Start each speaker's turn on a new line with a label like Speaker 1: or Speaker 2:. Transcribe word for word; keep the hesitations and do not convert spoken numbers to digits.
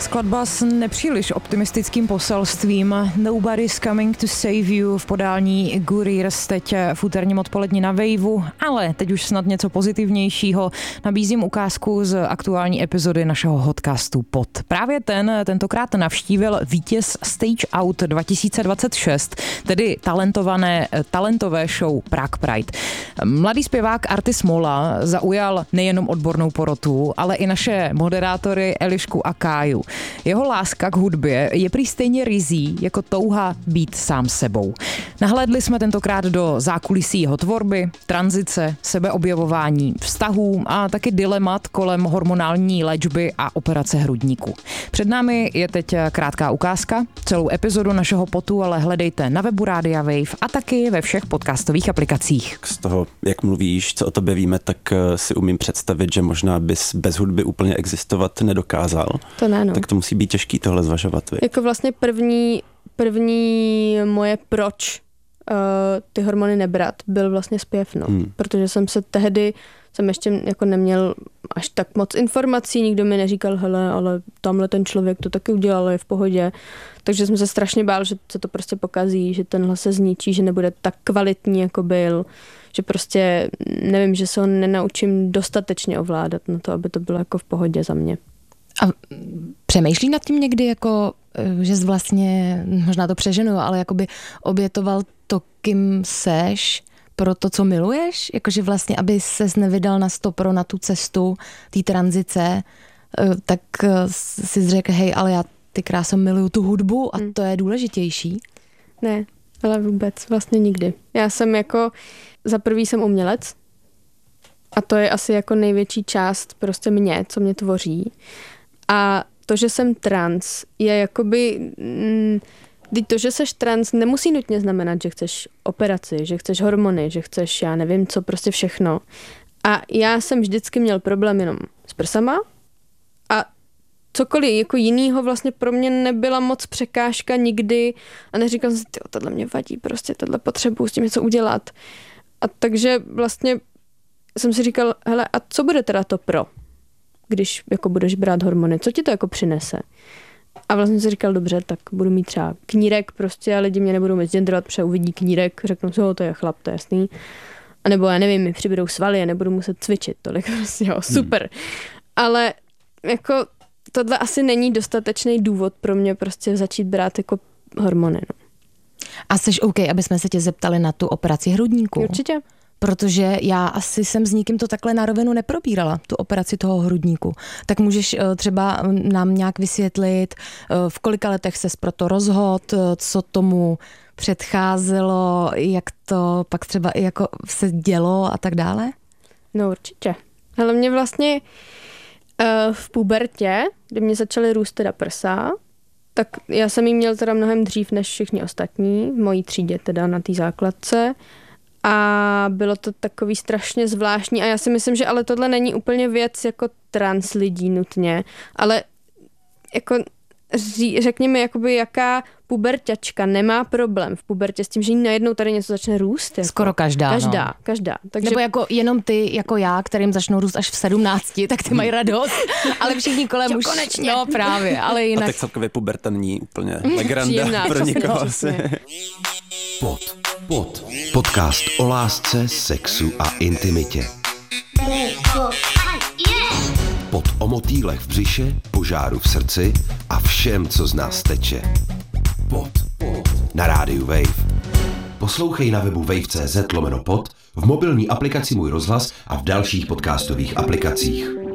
Speaker 1: skladba s nepříliš optimistickým poselstvím Nobody's Coming to Save You v podání Good Ears teď v úterním odpoledni na Waveu, ale teď už snad něco pozitivnějšího. Nabízím ukázku z aktuální epizody našeho podcastu Pod. Právě ten tentokrát navštívil vítěz Stage Out dva tisíce dvacet šest, tedy talentované, talentové show Prague Pride. Mladý zpěvák Arty Smola zaujal nejenom odbornou porotu, ale i naše moderátory Elišku a Káju. Jeho láska k hudbě je prý stejně rizí jako touha být sám sebou. Nahlédli jsme tentokrát do zákulisí jeho tvorby, tranzice, sebeobjevování, vztahů a taky dilemat kolem hormonální léčby a operace hrudníku. Před námi je teď krátká ukázka. Celou epizodu našeho potu ale hledejte na webu Rádia Wave a taky ve všech podcastových aplikacích.
Speaker 2: Z toho, jak mluvíš, co o tobě víme, tak si umím představit, že možná bys bez hudby úplně existovat nedokázal.
Speaker 3: To ne, no.
Speaker 2: Tak to musí být těžký tohle zvažovat. Vy.
Speaker 3: Jako vlastně první, první moje proč uh, ty hormony nebrat byl vlastně zpěv, no. Hmm. Protože jsem se tehdy, jsem ještě jako neměl až tak moc informací, nikdo mi neříkal, hele, ale tamhle ten člověk to taky udělal, je v pohodě. Takže jsem se strašně bál, že se to prostě pokazí, že ten hlas se zničí, že nebude tak kvalitní, jako byl. Že prostě, nevím, že se ho nenaučím dostatečně ovládat na to, aby to bylo jako v pohodě za mě.
Speaker 4: A přemýšlí nad tím někdy, jako, že jsi vlastně, možná to přeženu, ale jakoby obětoval to, kým seš, pro to, co miluješ? Jakože vlastně, aby ses nevydal na stopro na tu cestu té tranzice, tak si řekl, hej, ale já ty kráso miluju tu hudbu a to je důležitější.
Speaker 3: Ne, ale vůbec, vlastně nikdy. Já jsem jako, za prvý jsem umělec a to je asi jako největší část prostě mě, co mě tvoří. A to, že jsem trans, je jakoby... Mm, to, že seš trans, nemusí nutně znamenat, že chceš operaci, že chceš hormony, že chceš, já nevím co, prostě všechno. A já jsem vždycky měl problém jenom s prsama a cokoliv jako jinýho vlastně pro mě nebyla moc překážka nikdy a neříkal jsem si, tyjo, tohle mě vadí, prostě tohle potřebuji s tím něco udělat. A takže vlastně jsem si říkal, hele, a co bude teda to pro, když jako budeš brát hormony, co ti to jako přinese? A vlastně jsem si říkal, dobře, tak budu mít třeba knírek prostě a lidi mě nebudou moc genderovat, protože uvidí knírek, řeknou si, to je chlap, to je jasný. A nebo já nevím, mi přibydou svaly a nebudu muset cvičit tolik, prostě, jo, super. Hmm. Ale jako tohle asi není dostatečný důvod pro mě prostě začít brát jako hormony. No.
Speaker 4: A jsi OK, aby jsme se tě zeptali na tu operaci hrudníku?
Speaker 3: Určitě.
Speaker 4: Protože já asi jsem s nikým to takhle na rovinu neprobírala, tu operaci toho hrudníku. Tak můžeš třeba nám nějak vysvětlit, v kolika letech ses proto rozhod, co tomu předcházelo, jak to pak třeba i jako se dělo a tak dále?
Speaker 3: No určitě. Ale mě vlastně uh, v pubertě, kdy mě začaly růst teda prsa, tak já jsem jí měl teda mnohem dřív než všichni ostatní, v mojí třídě teda na té základce. A bylo to takový strašně zvláštní a já si myslím, že ale tohle není úplně věc jako trans lidí nutně, ale jako řekněme, jakoby jaká puberťačka nemá problém v pubertě s tím, že jí najednou tady něco začne růst. Jako.
Speaker 4: Skoro každá.
Speaker 3: Každá,
Speaker 4: no.
Speaker 3: každá. Takže...
Speaker 4: Nebo jako jenom ty, jako já, kterým začnou růst až v sedmnácti, tak ty mají radost, ale všichni kolem už...
Speaker 3: konečně.
Speaker 4: No právě, ale jinak...
Speaker 2: A tak celkově puberta není úplně legranda pro nikoho asi.
Speaker 5: Pod. Pod. Podcast o lásce, sexu a intimitě. Pod o motýlech v břiše, požáru v srdci a všem, co z nás teče. Pod. Na rádiu Wave. Poslouchej na webu wave tečka cz lomeno pod, v mobilní aplikaci Můj rozhlas a v dalších podcastových aplikacích.